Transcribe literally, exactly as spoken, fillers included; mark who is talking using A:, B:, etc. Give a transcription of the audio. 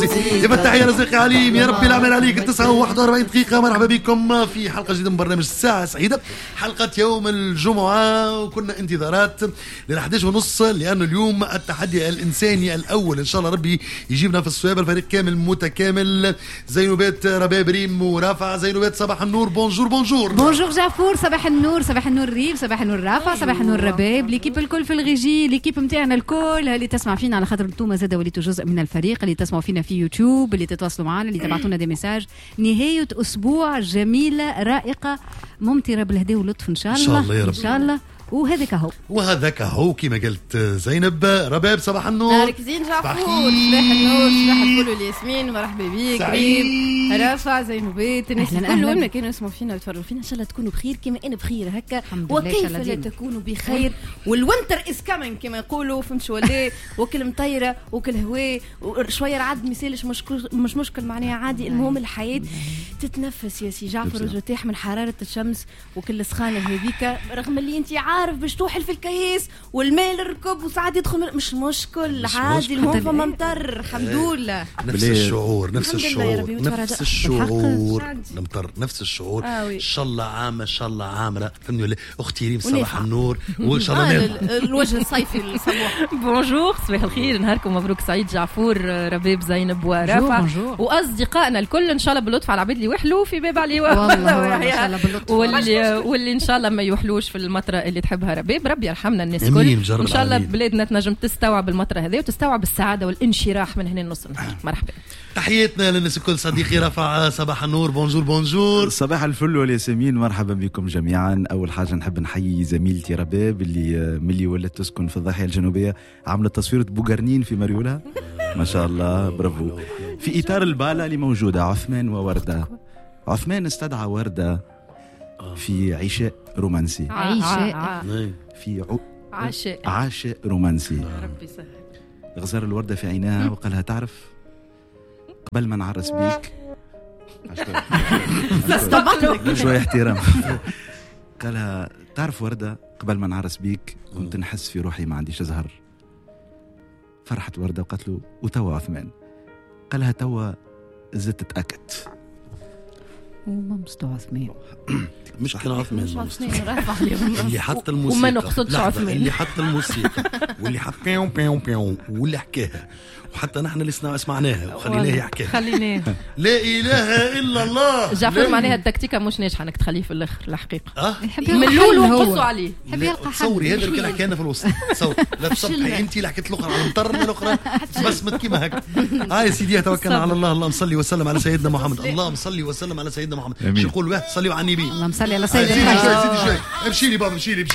A: يا فتحي يا رزاق عليم يا ربي العمل عليك. تسعة وواحد وأربعين دقيقة، مرحبا بكم في حلقة جديدة من برنامج الساعة سعيدة، حلقة يوم الجمعة. وكنا انتظارات للأحداش ونص، لأنه اليوم التحدي الإنساني الأول إن شاء الله ربي يجيبنا في الصواب. الفريق كامل متكامل، زينوبات رباب ريم ورافع. زينوبات صباح النور، بونجور بونجور.
B: بونجور جعفور، صباح النور. صباح النور ريم، صباح النور رافع، صباح النور رباب. ليكيب الكل في الغيجي، ليكيب متاعنا الكل اللي تسمع فينا على خاطر انتم زاده وليتوا جزء من الفريق، اللي تسمعوا فينا في يوتيوب، اللي تتواصلوا معنا، اللي تبعتونا دي ميساج. نهاية أسبوع جميلة رائقة ممطرة بالهداء واللطف إن شاء الله.
A: إن شاء الله يا رب.
B: إن شاء الله. وهذاك هو
A: وهذاك هو كما قلت زينب. رباب صباح النور.
C: مركزين جعفور، صباح النور، صباح الفل والياسمين، مرحبا بيك ريم، رافع، زينوبات، الناس الكل وين ما كانوا يسمعوا فينا ويتفرجوا فينا. ان شاء الله تكونوا بخير كما انا بخير هكا، وكيف لا تكونوا بخير. والوينتر از كامين كما يقولوا، فهمت ولا؟ وكل مطيره وكل هواء وشويه رعد مثالش، مش مش مشكل معناها عادي. المهم الحياه تتنفس يا سي جعفر وترتاح من حراره الشمس وكل سخانه هذيك، رغم اللي انت عارف باش توحل في الكيس والماء الركب وساعات يدخل، مش مشكل
A: مش
C: عادي.
A: مشكل.
C: المهم فما مطر الحمد لله.
A: نفس الشعور نفس الشعور نفس الشعور
B: الحق.
A: نمطر نفس الشعور.
C: آه
A: ان شاء الله عامه ان شاء الله عامره. فهمني ولا اختي ريم صباح النور. وان شاء الله
C: آه
A: نام.
C: الوجه الصيفي الصباح.
D: بونجور، صباح الخير، نهاركم مبروك سعيد. جعفور، رباب، زينب ورافع واصدقائنا الكل ان شاء الله باللطف على العباد اللي يوحلوا في باب علي واللي واللي ان شاء الله ما يوحلوش في المطره اللي تحبها رباب. ربي يرحمنا الناس الكل ان شاء الله. بلادنا تنجم تستوعب المطره هذه وتستوعب السعاده والانشراح من هنا النص النهار. مرحبا،
A: تحياتنا للناس الكل. صديقي رافع صباح النور، بونجور بونجور.
E: صباح الفل والياسمين، مرحبا بكم جميعا. اول حاجه نحب نحيي زميلتي رباب اللي ملي ولات تسكن في الضاحيه الجنوبيه، عملت تصويره بوغرنين في مريولها ما شاء الله، برافو. في اطار الباله اللي موجوده عثمان وورده. عثمان استدعى ورده في عشاء رومانسي.
B: عشاء
E: في عو...
D: عشاء
E: عشاء رومانسي.
D: ربي سهل.
E: غزر الوردة في عينها وقالها تعرف قبل ما نعرس بيك شوية احترام. قالها تعرف وردة قبل ما نعرس بيك كنت نحس في روحي ما عنديش زهر. فرحت وردة وقالت له وتوا عثمان؟ قالها توا زدت تتأكد.
B: وما مستوى عثمان
A: مش كان عثمان اللي حط الموسيقى،
D: وما نقصدش عثمان
A: اللي حط الموسيقى واللي حط بيو بيو بيو واللي حكاها، وحتى نحن اللي سمعناها وخليناه يحكيها.
D: خليناه.
A: لا اله الا الله.
D: جعفر معناها التكتيكه مش ناجحه انك تخليه في الاخر الحقيقه.
A: اه
D: من الاول ونقصوا عليه.
B: يحب يلقى حل.
A: تصوري هذا اللي كان حكينا في الوسط. تصور لا تصبحي انت اللي حكيت الاخرى على المطر من الاخرى بس مت كيما هكا. اه يا سيدي توكلنا على الله. اللهم صل وسلم على سيدنا محمد. اللهم صل وسلم على سيدنا محمد. شو يقول؟ صلي على النبي.
B: اللهم صل على
A: سيدنا
B: سيدنا.
A: شوي امشي لي بابا امشي لي.